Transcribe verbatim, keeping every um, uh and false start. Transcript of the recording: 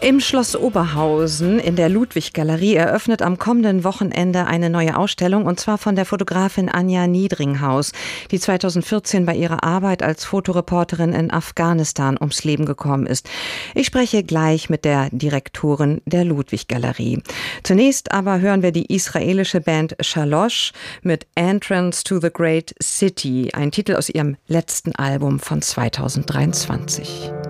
Im Schloss Oberhausen in der Ludwig-Galerie eröffnet am kommenden Wochenende eine neue Ausstellung, und zwar von der Fotografin Anja Niedringhaus, die zweitausendvierzehn bei ihrer Arbeit als Fotoreporterin in Afghanistan ums Leben gekommen ist. Ich spreche gleich mit der Direktorin der Ludwig-Galerie. Zunächst aber hören wir die israelische Band Shalosh mit Entrance to the Great City, ein Titel aus ihrem letzten Album von zweitausenddreiundzwanzig.